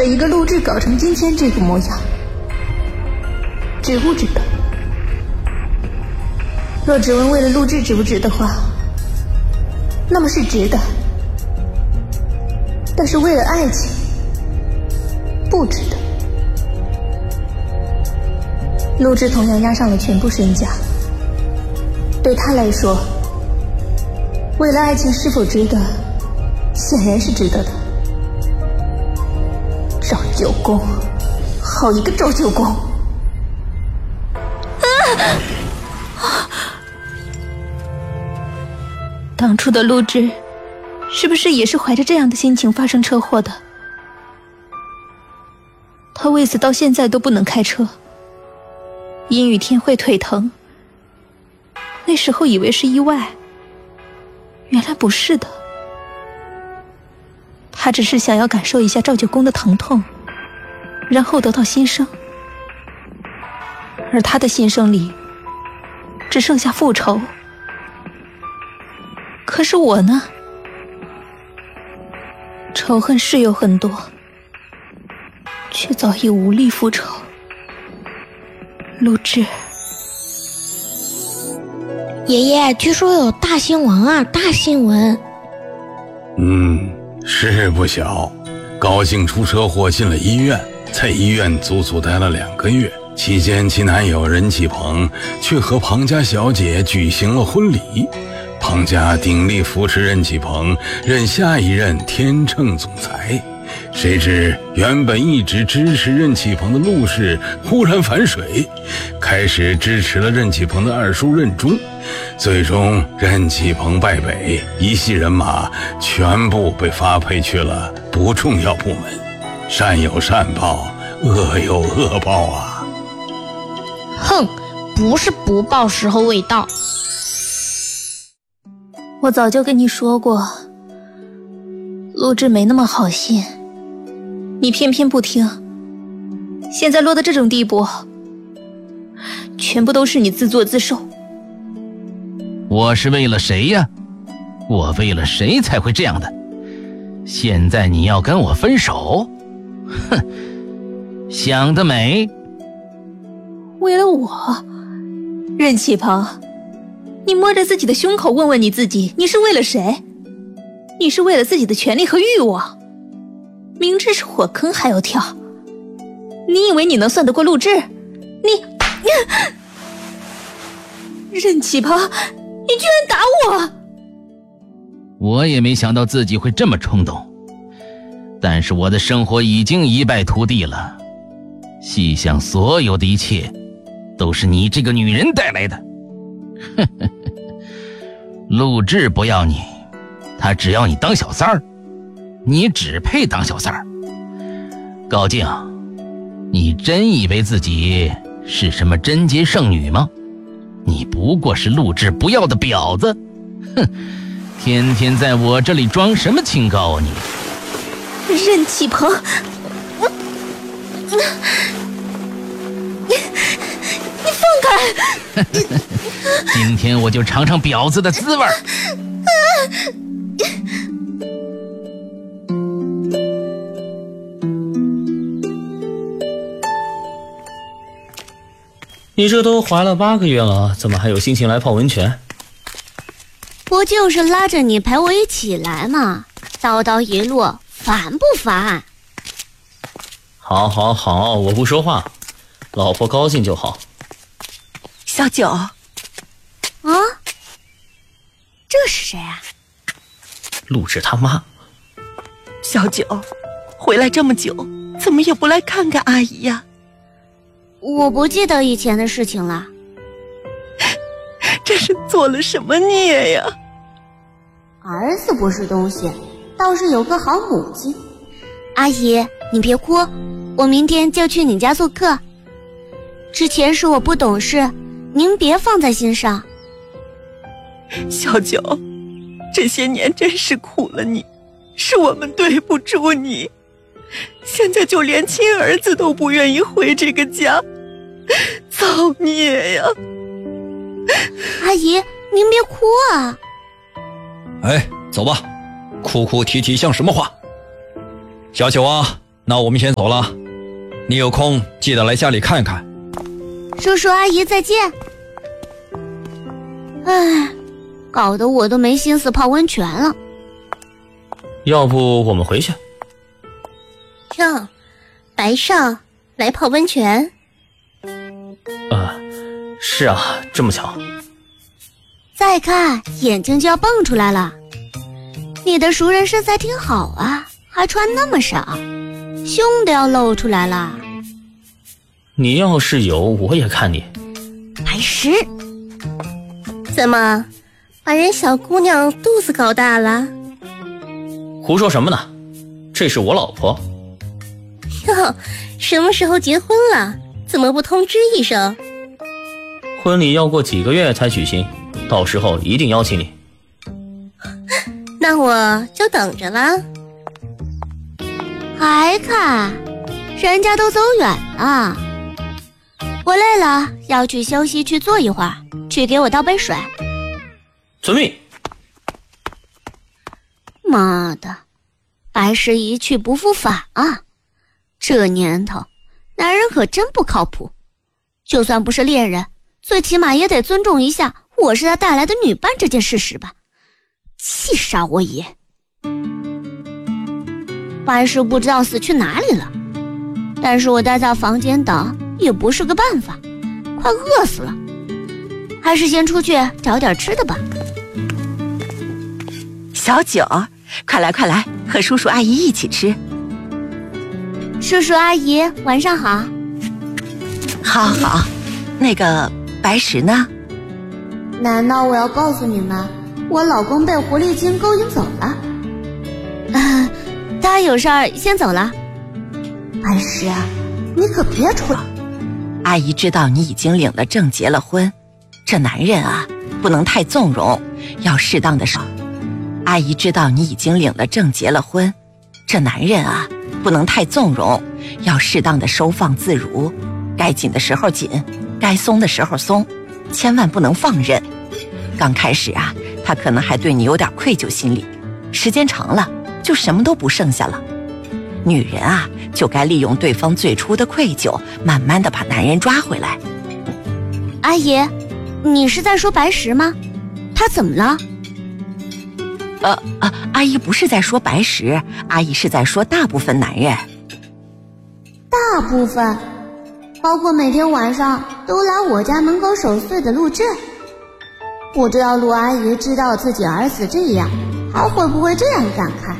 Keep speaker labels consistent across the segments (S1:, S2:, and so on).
S1: 了一个陆志搞成今天这个模样，值不值得？若只问为了陆志值不值的话，那么是值的。但是为了爱情，不值得。陆志同样押上了全部身家，对他来说，为了爱情是否值得，显然是值得的。赵九公，好一个赵九公！当初的陆志是不是也是怀着这样的心情发生车祸的？他为此到现在都不能开车，阴雨天会腿疼。那时候以为是意外，原来不是的。他只是想要感受一下赵九公的疼痛，然后得到新生。而他的心声里只剩下复仇。可是我呢？仇恨是有很多，却早已无力复仇。陆志，
S2: 爷爷，据说有大新闻啊，大新闻。
S3: 是不小。高兴出车祸进了医院，在医院足足待了2个月，期间其男友任启鹏却和庞家小姐举行了婚礼。庞家鼎力扶持任启鹏任下一任天秤总裁，谁知原本一直支持任启鹏的陆氏忽然反水，开始支持了任启鹏的二叔任忠，最终任启鹏败北，一系人马全部被发配去了不重要部门。善有善报，恶有恶报啊！
S2: 哼，不是不报，时候未到。
S1: 我早就跟你说过，陆志没那么好心，你偏偏不听。现在落到这种地步，全部都是你自作自受。
S4: 我是为了谁呀？我为了谁才会这样的？现在你要跟我分手？哼，想得美！
S1: 为了我，任启鹏，你摸着自己的胸口问问你自己，你是为了谁？你是为了自己的权利和欲望，明知是火坑还要跳。你以为你能算得过陆志？任启鹏，你居然打我！
S4: 我也没想到自己会这么冲动，但是我的生活已经一败涂地了。细想，所有的一切都是你这个女人带来的。陆志不要你，他只要你当小三儿，你只配当小三儿。高静，你真以为自己是什么贞洁圣女吗？你不过是陆志不要的婊子。哼，天天在我这里装什么清高啊你！
S1: 任启鹏，你放开！
S4: 今天我就尝尝婊子的滋味。
S5: 你这都怀了8个月了，怎么还有心情来泡温泉？
S2: 不就是拉着你陪我一起来嘛，叨叨一路，烦不烦？
S5: 好好好，我不说话，老婆高兴就好。
S6: 小九，
S2: 啊，这是谁啊？
S5: 陆志他妈。
S6: 小九，回来这么久，怎么也不来看看阿姨呀？
S2: 我不记得以前的事情了。
S6: 这是做了什么孽呀？
S2: 儿子不是东西，倒是有个好母亲。阿姨，你别哭，我明天就去你家做客。之前是我不懂事，您别放在心上。
S6: 小九，这些年真是苦了你，是我们对不住你。现在就连亲儿子都不愿意回这个家，造孽呀！
S2: 阿姨，您别哭啊！
S7: 哎，走吧，哭哭啼啼像什么话？小九啊， 那我们先走了，你有空记得来家里看看。
S2: 叔叔阿姨再见。唉，搞得我都没心思泡温泉了。
S5: 要不我们回去？
S8: 哟，白少来泡温泉？
S5: 是啊，这么巧。
S2: 再看眼睛就要蹦出来了。你的熟人身材挺好啊，还穿那么少，胸都要露出来了。
S5: 你要是有，我也看你。
S2: 白石，
S8: 怎么把人小姑娘肚子搞大了？
S5: 胡说什么呢？这是我老婆。
S8: 哟，什么时候结婚了？怎么不通知一声？
S5: 婚礼要过几个月才举行，到时候一定邀请你。
S8: 那我就等着了。
S2: 还看，人家都走远了。我累了，要去休息区坐一会儿，去给我倒杯水。
S5: 遵命。
S2: 妈的，白石一去不复返啊！这年头，男人可真不靠谱。就算不是恋人，最起码也得尊重一下我是他带来的女伴这件事实吧。气杀我也！白石不知道死去哪里了，但是我待在房间等也不是个办法，快饿死了，还是先出去找点吃的吧。
S6: 小九，快来快来，和叔叔阿姨一起吃。
S2: 叔叔阿姨晚上好。
S6: 好好，那个白石呢？
S2: 难道我要告诉你们，我老公被狐狸精勾引走了？他有事儿先走了。白石，你可别出来。
S6: 阿姨知道你已经领了证结了婚，这男人啊不能太纵容，要适当的收。阿姨知道你已经领了证结了婚，这男人啊不能太纵容，要适当的收放自如，该紧的时候紧，该松的时候松，千万不能放任。刚开始啊，他可能还对你有点愧疚心理，时间长了就什么都不剩下了。女人啊就该利用对方最初的愧疚，慢慢的把男人抓回来。
S2: 阿姨，你是在说白石吗？他怎么了？
S6: 阿姨不是在说白石，阿姨是在说大部分男人。
S2: 大部分，包括每天晚上都来我家门口守岁的陆志。不知道陆阿姨知道自己儿子这样，还会不会这样感慨？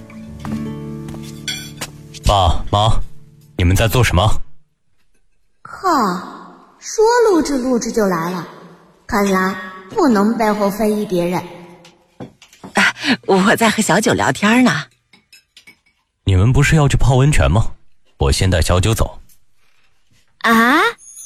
S9: 爸妈，你们在做什么？
S2: 靠，说录制就来了，看来不能背后非议别人。
S6: 我在和小九聊天呢。
S9: 你们不是要去泡温泉吗？我先带小九走。
S2: 啊？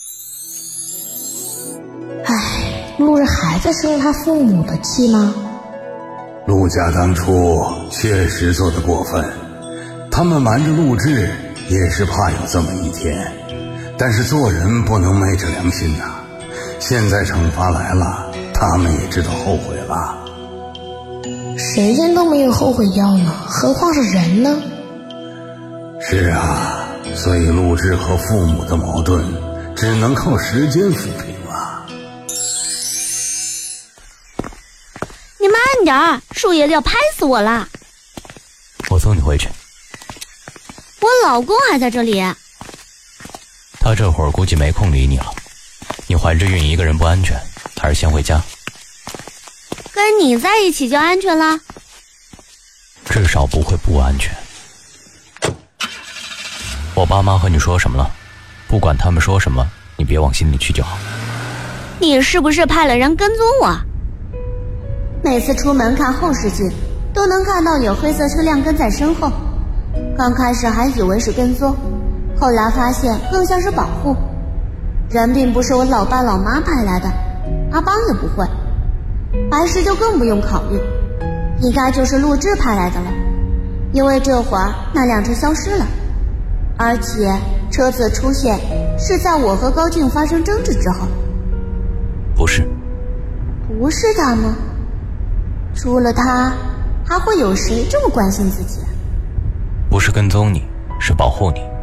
S10: 陆日还在生他父母的气吗？
S3: 陆家当初确实做得过分，他们瞒着陆志也是怕有这么一天，但是做人不能昧着良心呐。现在惩罚来了，他们也知道后悔了。
S10: 谁人都没有后悔药呢，何况是人呢？
S3: 是啊，所以陆志和父母的矛盾只能靠时间抚平了。
S2: 你慢点儿，树叶要拍死我了。
S9: 我送你回去。
S2: 我老公还在这里。
S9: 他这会儿估计没空理你了。你怀着孕一个人不安全，还是先回家。
S2: 跟你在一起就安全了？
S9: 至少不会不安全。我爸妈和你说什么了？不管他们说什么，你别往心里去就好。
S2: 你是不是派了人跟踪我？每次出门看后视镜，都能看到有黑色车辆跟在身后。刚开始还以为是跟踪，后来发现更像是保护。人并不是我老爸老妈派来的，阿邦也不会，白石就更不用考虑，应该就是陆志派来的了。因为这会儿那辆车消失了，而且车子出现是在我和高静发生争执之后。
S9: 不是。
S2: 不是他吗？除了他，还会有谁这么关心自己？
S9: 不是跟踪你， 是保护你。